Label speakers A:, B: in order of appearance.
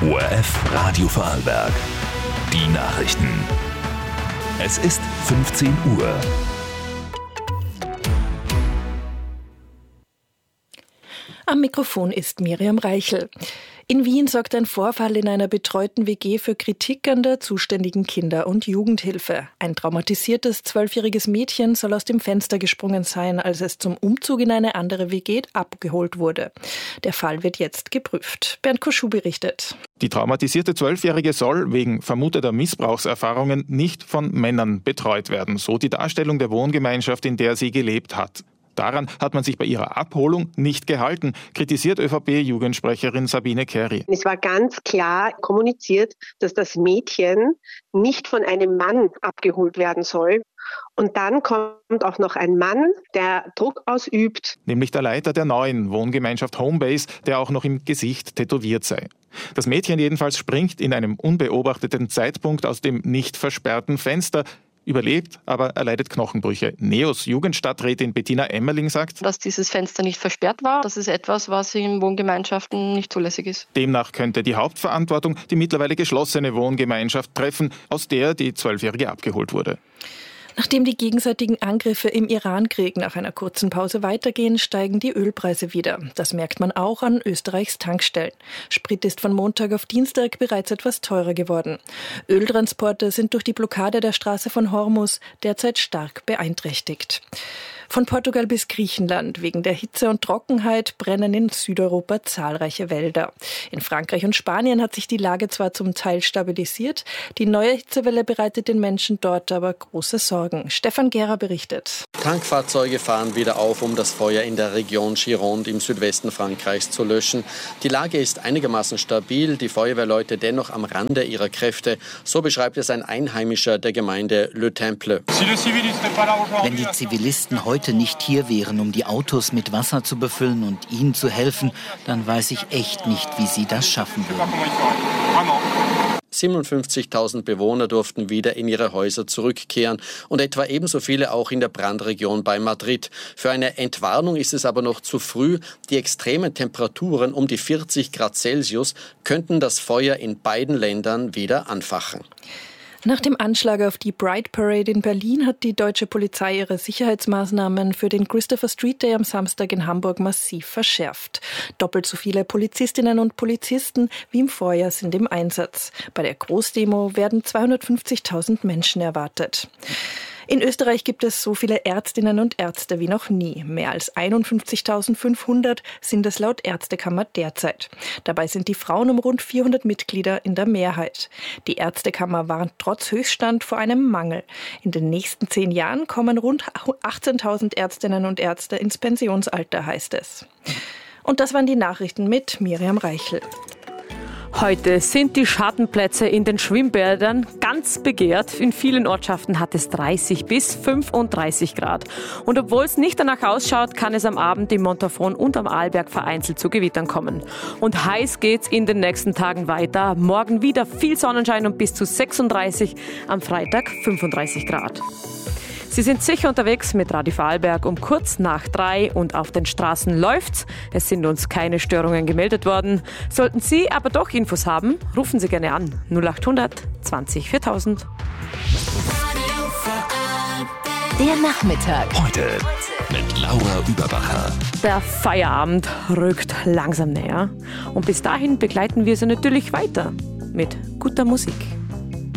A: ORF Radio Vorarlberg. Die Nachrichten. Es ist 15 Uhr.
B: Am Mikrofon ist Miriam Reichel. In Wien sorgt ein Vorfall in einer betreuten WG für Kritik an der zuständigen Kinder- und Jugendhilfe. Ein traumatisiertes 12-jähriges Mädchen soll aus dem Fenster gesprungen sein, als es zum Umzug in eine andere WG abgeholt wurde. Der Fall wird jetzt geprüft. Bernd Koschuh berichtet.
C: Die traumatisierte 12-Jährige soll wegen vermuteter Missbrauchserfahrungen nicht von Männern betreut werden, so die Darstellung der Wohngemeinschaft, in der sie gelebt hat. Daran hat man sich bei ihrer Abholung nicht gehalten, kritisiert ÖVP-Jugendsprecherin Sabine Kerry.
D: Es war ganz klar kommuniziert, dass das Mädchen nicht von einem Mann abgeholt werden soll. Und dann kommt auch noch ein Mann, der Druck ausübt.
C: Nämlich der Leiter der neuen Wohngemeinschaft Homebase, der auch noch im Gesicht tätowiert sei. Das Mädchen jedenfalls springt in einem unbeobachteten Zeitpunkt aus dem nicht versperrten Fenster, überlebt, aber erleidet Knochenbrüche. NEOS Jugendstadträtin Bettina Emmerling sagt,
E: dass dieses Fenster nicht versperrt war. Das ist etwas, was in Wohngemeinschaften nicht zulässig ist.
C: Demnach könnte die Hauptverantwortung die mittlerweile geschlossene Wohngemeinschaft treffen, aus der die 12-Jährige abgeholt wurde.
B: Nachdem die gegenseitigen Angriffe im Irankrieg nach einer kurzen Pause weitergehen, steigen die Ölpreise wieder. Das merkt man auch an Österreichs Tankstellen. Sprit ist von Montag auf Dienstag bereits etwas teurer geworden. Öltransporte sind durch die Blockade der Straße von Hormuz derzeit stark beeinträchtigt. Von Portugal bis Griechenland. Wegen der Hitze und Trockenheit brennen in Südeuropa zahlreiche Wälder. In Frankreich und Spanien hat sich die Lage zwar zum Teil stabilisiert, die neue Hitzewelle bereitet den Menschen dort aber große Sorgen. Stefan Gera berichtet.
F: Tankfahrzeuge fahren wieder auf, um das Feuer in der Region Gironde im Südwesten Frankreichs zu löschen. Die Lage ist einigermaßen stabil, die Feuerwehrleute dennoch am Rande ihrer Kräfte. So beschreibt es ein Einheimischer der Gemeinde Le Temple.
G: Wenn die Zivilisten heute nicht hier wären, um die Autos mit Wasser zu befüllen und ihnen zu helfen, dann weiß ich echt nicht, wie sie das schaffen würden.
F: 57.000 Bewohner durften wieder in ihre Häuser zurückkehren und etwa ebenso viele auch in der Brandregion bei Madrid. Für eine Entwarnung ist es aber noch zu früh. Die extremen Temperaturen um die 40 Grad Celsius könnten das Feuer in beiden Ländern wieder anfachen.
B: Nach dem Anschlag auf die Pride Parade in Berlin hat die deutsche Polizei ihre Sicherheitsmaßnahmen für den Christopher Street Day am Samstag in Hamburg massiv verschärft. Doppelt so viele Polizistinnen und Polizisten wie im Vorjahr sind im Einsatz. Bei der Großdemo werden 250.000 Menschen erwartet. In Österreich gibt es so viele Ärztinnen und Ärzte wie noch nie. Mehr als 51.500 sind es laut Ärztekammer derzeit. Dabei sind die Frauen um rund 400 Mitglieder in der Mehrheit. Die Ärztekammer warnt trotz Höchststand vor einem Mangel. In den nächsten 10 Jahren kommen rund 18.000 Ärztinnen und Ärzte ins Pensionsalter, heißt es. Und das waren die Nachrichten mit Miriam Reichel.
H: Heute sind die Schattenplätze in den Schwimmbädern ganz begehrt. In vielen Ortschaften hat es 30 bis 35 Grad. Und obwohl es nicht danach ausschaut, kann es am Abend im Montafon und am Arlberg vereinzelt zu Gewittern kommen. Und heiß geht's in den nächsten Tagen weiter. Morgen wieder viel Sonnenschein und bis zu 36, am Freitag 35 Grad. Sie sind sicher unterwegs mit Radio Vorarlberg um kurz nach 3 und auf den Straßen läuft's. Es sind uns keine Störungen gemeldet worden. Sollten Sie aber doch Infos haben, rufen Sie gerne an 0800 20 4000.
I: Der Nachmittag.
A: Heute mit Laura Überbacher.
H: Der Feierabend rückt langsam näher. Und bis dahin begleiten wir Sie natürlich weiter mit guter Musik.